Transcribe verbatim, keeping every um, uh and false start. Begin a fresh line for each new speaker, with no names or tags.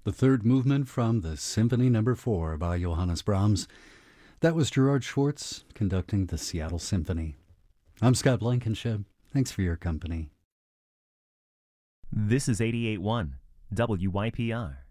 the third movement from the Symphony Number Four by Johannes Brahms. That was Gerard Schwartz conducting the Seattle Symphony. I'm Scott Blankenship. Thanks for your company.
This is eighty-eight point one W Y P R.